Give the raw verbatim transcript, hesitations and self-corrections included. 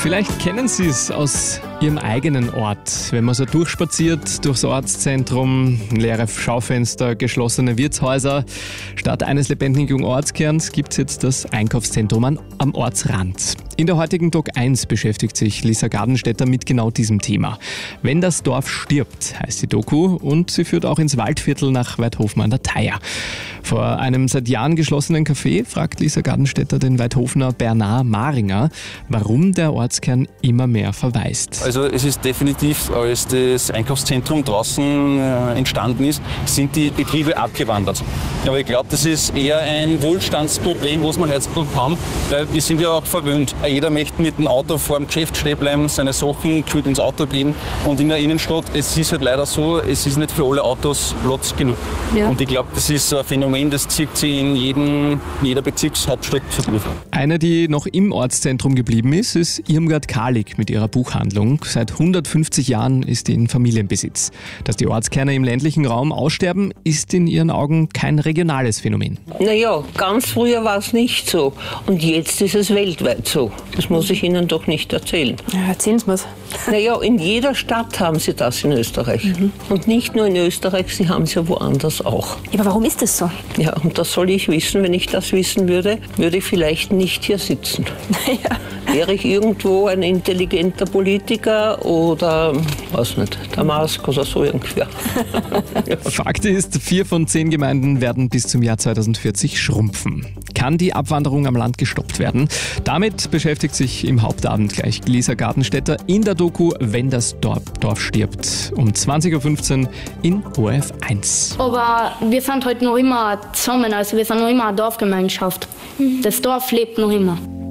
Vielleicht kennen Sie es aus Ihrem eigenen Ort. Wenn man so durchspaziert durchs Ortszentrum, leere Schaufenster, geschlossene Wirtshäuser. Statt eines lebendigen Ortskerns gibt es jetzt das Einkaufszentrum an, am Ortsrand. In der heutigen Doc eins beschäftigt sich Lisa Gardenstädter mit genau diesem Thema. Wenn das Dorf stirbt, heißt die Doku, und sie führt auch ins Waldviertel nach Weidhofen an der Thaya. Vor einem seit Jahren geschlossenen Café fragt Lisa Gardenstädter den Weidhofener Bernard Maringer, warum der Ortskern immer mehr verwaist. Also es ist definitiv, als das Einkaufszentrum draußen äh, entstanden ist, sind die Betriebe abgewandert. Aber ich glaube, das ist eher ein Wohlstandsproblem, was wir heutzutage haben, weil wir sind ja auch verwöhnt. Jeder möchte mit dem Auto vor dem Geschäft stehen bleiben, seine Sachen kühlt ins Auto gehen. Und in der Innenstadt, es ist halt leider so, es ist nicht für alle Autos Platz genug. Ja. Und ich glaube, das ist so ein Phänomen, das zieht sich in jedem, jeder Bezirkshauptstadt durch. Eine, die noch im Ortszentrum geblieben ist, ist Irmgard Kalik mit ihrer Buchhandlung. Seit hundertfünfzig Jahren ist sie in Familienbesitz. Dass die Ortskerne im ländlichen Raum aussterben, ist in ihren Augen kein regionales Phänomen. Naja, ganz früher war es nicht so. Und jetzt ist es weltweit so. Das muss ich Ihnen doch nicht erzählen. Ja, erzählen Sie mir's. Naja, in jeder Stadt haben sie das in Österreich. Mhm. Und nicht nur in Österreich, sie haben es ja woanders auch. Ja, aber warum ist das so? Ja, und das soll ich wissen. Wenn ich das wissen würde, würde ich vielleicht nicht hier sitzen. Ja. Wäre ich irgendwo ein intelligenter Politiker oder, weiß nicht, Damask oder so irgendwer. Fakt ist, vier von zehn Gemeinden werden bis zum Jahr zweitausendvierzig schrumpfen. Kann die Abwanderung am Land gestoppt werden? Damit beschäftigt sich im Hauptabend gleich Lisa Gardenstädter in der Doku Wenn das Dorf, Dorf stirbt. Um zwanzig Uhr fünfzehn in O R F eins. Aber wir sind heute noch immer zusammen, also wir sind noch immer eine Dorfgemeinschaft. Das Dorf lebt noch immer.